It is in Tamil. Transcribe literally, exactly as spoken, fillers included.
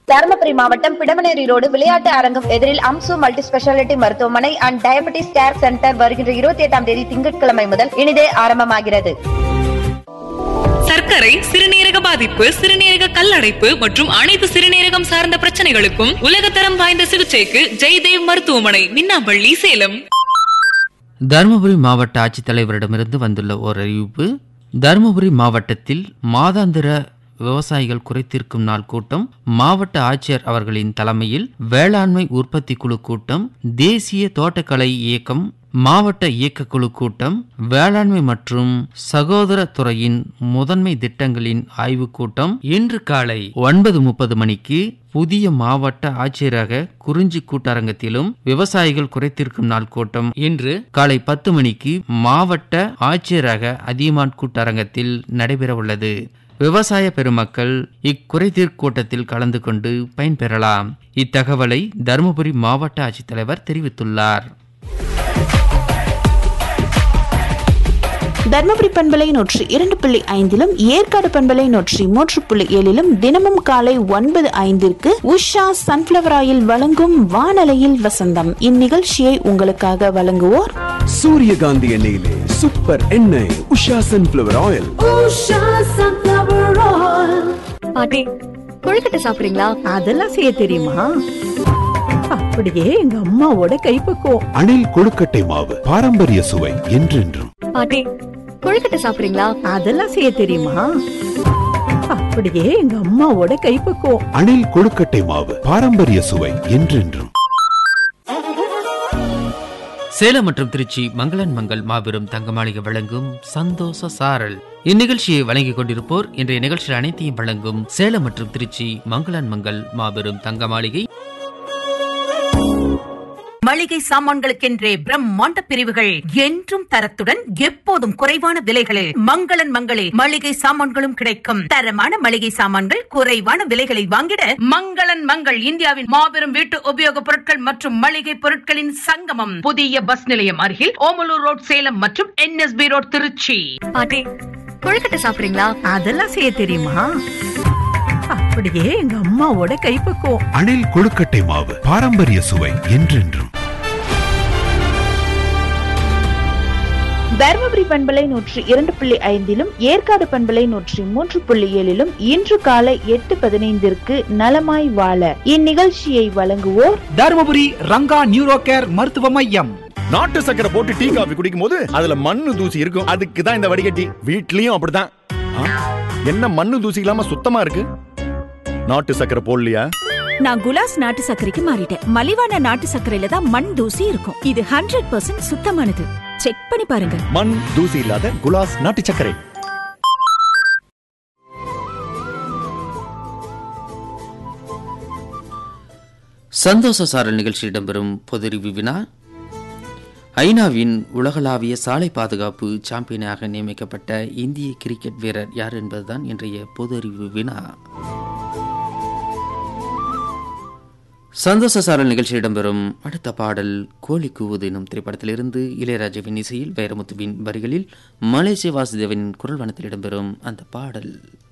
தருமபுரி மாவட்டம் பிடமனேரி ரோடு விளையாட்டு அரங்கம் எதிரில் அம்சு மல்டி ஸ்பெஷாலிட்டி மருத்துவமனை அண்ட் டயபெட்டிஸ் கேர் சென்டர் வருகின்ற இருபத்தி எட்டாம் தேதி திங்கட்கிழமை முதல் இனிதே ஆரம்பமாகிறது. சர்க்கரை, சிறுநீரக பாதிப்பு, சிறுநீரக கல்லடைப்பு மற்றும் அனைத்து சிறுநீரகம் சார்ந்த பிரச்சனைகளுக்கும் உலகத்தரம் வாய்ந்த சிகிச்சைக்கு ஜெய்தேவ் மருத்துவமனை, மின்னாம்பள்ளி, சேலம். தருமபுரி மாவட்ட ஆட்சித்தலைவரிடமிருந்து வந்துள்ள ஓர் அறிவிப்பு. தருமபுரி மாவட்டத்தில் மாதாந்திர விவசாயிகள் குறைத்தீர்க்கும் நாள் கூட்டம் மாவட்ட ஆட்சியர் அவர்களின் தலைமையில் வேளாண்மை உற்பத்தி குழு கூட்டம், தேசிய தோட்டக்கலை இயக்கம் மாவட்ட இயக்கக்குழு கூட்டம், வேளாண்மை மற்றும் சகோதர துறையின் முதன்மை திட்டங்களின் ஆய்வுக் கூட்டம் இன்று காலை ஒன்பது முப்பது மணிக்கு புதிய மாவட்ட ஆட்சியரக குறிஞ்சி கூட்டரங்கத்திலும், விவசாயிகள் குறைத்தீர்க்கும் நாள் கூட்டம் இன்று காலை பத்து மணிக்கு மாவட்ட ஆட்சியரக அதியமான் கூட்டரங்கத்தில் நடைபெற உள்ளது. விவசாய பெருமக்கள் இக்குறைதீர் கூட்டத்தில் கலந்து கொண்டு பயன்பெறலாம். இத்தகவலை தருமபுரி மாவட்ட ஆட்சித்தலைவர் தெரிவித்துள்ளார். தர்மபுரி பண்பலை நூற்றி இரண்டு புள்ளி ஐந்திலும் ஏற்காடு பண்பலை நூற்றி மூன்று புள்ளி ஏழிலும் தினமும் காலை ஒன்பது ஐந்திற்கு உஷா சன்ஃபிளவர் ஆயில் வழங்கும் வானலையில் வசந்தம். இந்நிகழ்ச்சியை உங்களுக்காக வழங்குவோர் சூரியகாந்தி எண்ணெயிலே சூப்பர் எண்ணெய் உஷா சன்ஃபிளவர் ஆயில். பாட்டி, கொழுக்கட்டை சாப்பிடுறீங்களா? அதெல்லாம் செய்ய தெரியுமா? அப்படியே எங்க அம்மாவோட கைப்பக்குவம். அணில் கொழுக்கட்டை மாவு, பாரம்பரிய சுவை என்றென்றும். பாட்டி, கொழுக்கட்டை சாப்பிடுறீங்களா? அதெல்லாம் செய்ய தெரியுமா? அப்படியே எங்க அம்மாவோட கைப்பக்குவம். அணில் கொழுக்கட்டை மாவு, பாரம்பரிய சுவை என்றென்றும். சேலம் மற்றும் திருச்சி மங்களன் மங்கள் மாபெரும் தங்க மாளிகை வழங்கும் சந்தோஷ சாரல். இந்நிகழ்ச்சியை வழங்கிக் கொண்டிருப்போர் இன்றைய நிகழ்ச்சியில் அனைத்தையும் வழங்கும் சேலம் மற்றும் திருச்சி மங்களன் மங்கள் மாபெரும் தங்க மாளிகை. மளிகை சாமான்களுக்கென்றே பிரம்மாண்ட பிரிவுகள், என்றும் தரத்துடன் எப்போதும் குறைவான விலைகளில் மங்களன் மங்களே மளிகை சாமான்களும் கிடைக்கும். தரமான மளிகை சாமான்கள் குறைவான விலைகளில் வாங்கிட மங்களன் மங்கள் இந்தியாவின் மாபெரும் வீட்டு உபயோக பொருட்கள் மற்றும் மளிகை பொருட்களின் சங்கமம். புதிய பஸ் நிலையம் அருகில் ஓமலூர் ரோட் சேலம் மற்றும் என்எஸ்பி ரோட் திருச்சி. பாட்டி, கொழுக்கட்டை சாப்பிடுறீங்களா? அதெல்லாம் செய்ய தெரியுமா? அப்படியே எங்க அம்மாவோட கைப்பக்குவம். அணில் கொழுக்கட்டை மாவு, பாரம்பரிய சுவை என்றென்றும். தர்மபுரி பண்பலை நூற்றி இரண்டு புள்ளி ஐந்திலும் ஏற்காடு பண்பலை நூற்றி மூன்று புள்ளி ஏழிலும் இன்று காலை எட்டு பதினைந்திற்கு நலமாய் வாழ இந்நிகழ்ச்சியை வழங்குவோர் தர்மபுரி ரங்கா நியூரோ கேர் மருத்துவ மையம். நாட்டு சக்கரை போட்டு டீ காபி குடிக்கும் போது அதுல மண்ணு தூசி இருக்கும். அதுக்கு தான் இந்த வடிகட்டி. வீட்லயும் அப்படிதான். என்ன மண்ணு தூசி இல்லாம சுத்தமா இருக்கு? நாட்டு சக்கரை போடலையா? நான் குலாஸ் நாட்டு சர்க்கரைக்கு மாறிட்டேன். மலிவான நாட்டு சர்க்கரையில தான் மண் தூசி இருக்கும். இது ஹண்ட்ரட் பர்சன்ட் சுத்தமானது. செக் பண்ணி பாருங்க. மண் தூசி இல்லாத குலாஸ் நாட்டு சர்க்கரை. சந்தோஷ சாரல் நிகழ்ச்சி இடம்பெறும் பொதறிவு வினா. ஐநாவின் உலகளாவிய சாலை பாதுகாப்பு சாம்பியனாக நியமிக்கப்பட்ட இந்திய கிரிக்கெட் வீரர் யார் என்பதுதான் இன்றைய பொது அறிவு வினா. சந்தோஷ சாரல் நிகழ்ச்சி இடம்பெறும் அடுத்த பாடல் கோழி கூவுது எனும் திரைப்படத்திலிருந்து இளையராஜாவின் இசையில் வைரமுத்துவின் வரிகளில் மலேசிய வாசுதேவன் குரல் வனத்தில் இடம்பெறும் அந்த பாடல்.